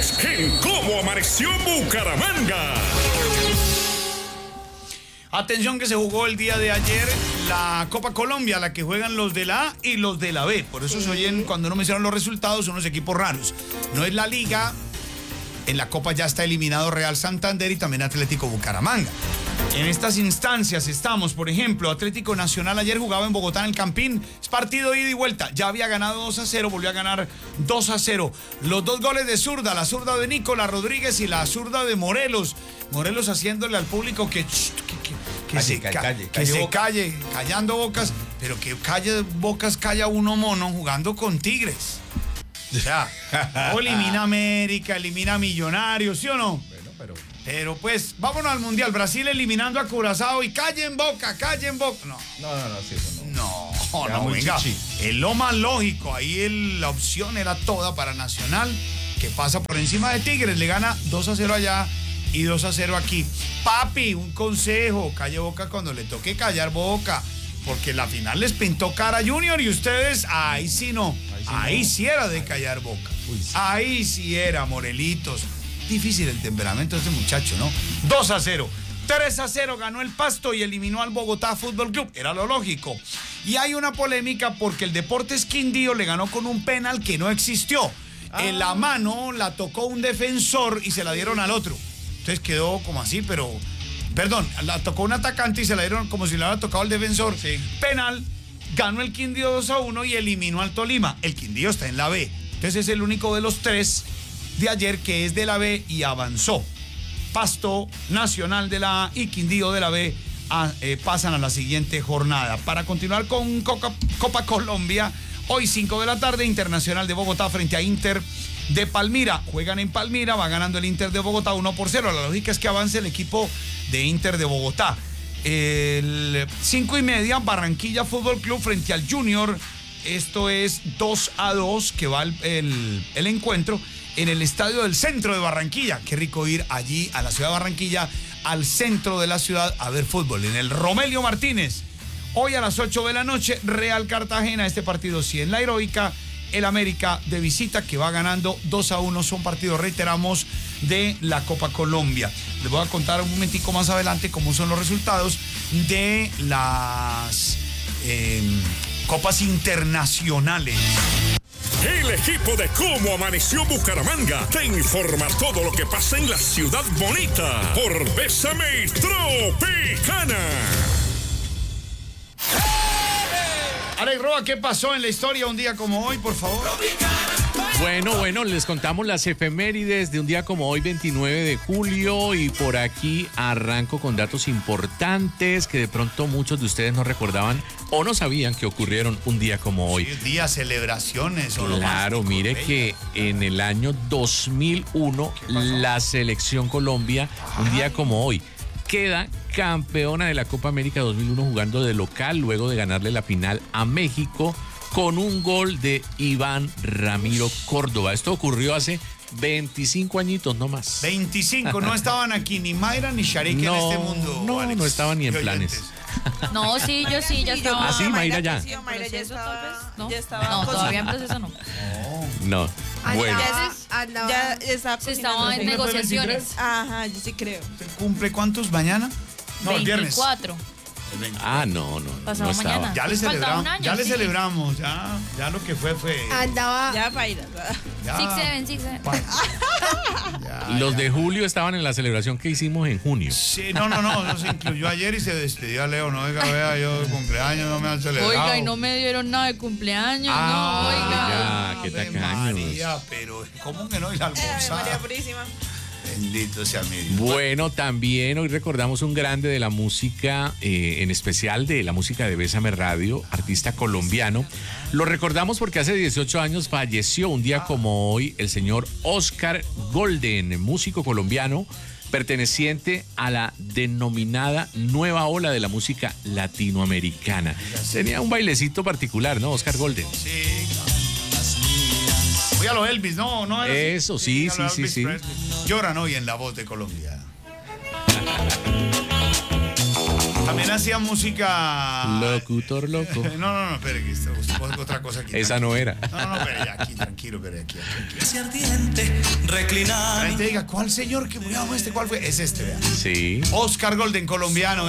Deportes en Cómo Amaneció Bucaramanga. Atención que se jugó el día de ayer la Copa Colombia, la que juegan los de la A y los de la B. Por eso se oyen cuando no mencionan los resultados, son los equipos raros. No es la Liga. En la Copa ya está eliminado Real Santander y también Atlético Bucaramanga. En estas instancias estamos, por ejemplo, Atlético Nacional ayer jugaba en Bogotá en el Campín, es partido ida y vuelta, ya había ganado 2-0, volvió a ganar 2-0. Los dos goles de zurda, la zurda de Nicolás Rodríguez y la zurda de Morelos. Morelos haciéndole al público que se calle, callando bocas, pero que calle bocas calla uno mono jugando con Tigres. O sea, o elimina América, elimina Millonarios, ¿sí o no? Bueno, pero pues, vámonos al Mundial. Brasil eliminando a Curazao y callen boca. No, sí, eso no. No, venga. Es lo más lógico. Ahí la opción era toda para Nacional, que pasa por encima de Tigres. Le gana 2-0 allá y 2-0 aquí. Papi, un consejo. Calle boca cuando le toque callar boca. Porque la final les pintó cara Junior y ustedes, ahí sí no. Ahí sí era de callar boca. Ahí sí era, Morelitos. Difícil el temperamento de este muchacho, ¿no? 2-0. 3-0 ganó el Pasto y eliminó al Bogotá Fútbol Club. Era lo lógico. Y hay una polémica porque el Deportes Quindío le ganó con un penal que no existió. En la mano la tocó un defensor y se la dieron al otro. Entonces quedó como así, pero... Perdón, la tocó un atacante y se la dieron como si le hubiera tocado al defensor. Sí. Penal, ganó el Quindío 2-1 y eliminó al Tolima. El Quindío está en la B. Entonces es el único de los tres de ayer que es de la B y avanzó. Pasto, Nacional de la A y Quindío de la B pasan a la siguiente jornada. Para continuar con Copa Colombia, hoy 5 de la tarde, Internacional de Bogotá frente a Inter de Palmira. Juegan en Palmira, va ganando el Inter de Bogotá 1-0. La lógica es que avance el equipo de Inter de Bogotá. El 5:30, Barranquilla Fútbol Club frente al Junior. Esto es 2-2 que va el encuentro en el estadio del centro de Barranquilla. Qué rico ir allí a la ciudad de Barranquilla, al centro de la ciudad, a ver fútbol. En el Romelio Martínez. Hoy a las 8 de la noche, Real Cartagena. Este partido sí en la Heroica. El América de visita que va ganando 2-1. Son partidos, reiteramos, de la Copa Colombia. Les voy a contar un momentico más adelante cómo son los resultados de las copas internacionales. El equipo de Cómo Amaneció Bucaramanga te informa todo lo que pasa en la ciudad bonita por Bésame Tropicana. Alex Roa, ¿qué pasó en la historia un día como hoy, por favor? Bueno, les contamos las efemérides de un día como hoy, 29 de julio, y por aquí arranco con datos importantes que de pronto muchos de ustedes no recordaban o no sabían que ocurrieron un día como hoy. Sí, día, celebraciones. Claro, mire que en el año 2001 la selección Colombia, un día como hoy, queda campeona de la Copa América 2001 jugando de local luego de ganarle la final a México con un gol de Iván Ramiro Córdoba. Esto ocurrió hace 25 añitos nomás. 25, no estaban aquí ni Mayra ni Sharik en este mundo. No estaban ni en planes. No, sí, yo sí, ya estaba. ¿Ah, sí, Mayra ya? Sí, Mayra ya estaba. No, Todavía en proceso no. No. Bueno. Ya estaba Se estaba en negociaciones. Ajá, yo sí creo. ¿Usted cumple cuántos mañana? No, 24. el viernes. Ah, no Pasado estaba. mañana. Ya le Faltaba celebramos, un año, ya le sí. celebramos, ya lo que fue. Andaba. Ya para ir. Ya, 6-7. Los de julio estaban en la celebración que hicimos en junio. Sí, no, se incluyó ayer y se despidió a Leo. No, oiga, vea, yo de cumpleaños no me han celebrado. Oiga, y no me dieron nada de cumpleaños, oiga, qué Ave tacaños. María, pero ¿cómo que no? Y la almorzada. María Purísima. Bendito sea mi Dios. Bueno, también hoy recordamos un grande de la música, en especial de la música de Bésame Radio, artista colombiano. Lo recordamos porque hace 18 años falleció un día como hoy el señor Oscar Golden, músico colombiano perteneciente a la denominada nueva ola de la música latinoamericana. Tenía un bailecito particular, ¿no? Oscar Golden. Sí, voy a los Elvis, no era eso, así. sí. Lloran hoy en La Voz de Colombia. También hacía música. Locutor loco. No, espere, que esto otra cosa aquí. Esa no era. No, espere, aquí, tranquilo, espere, aquí. Ardiente La gente diga, ¿cuál señor que murió? ¿Cuál fue? Es este, vea. Sí. Oscar Golden, colombiano.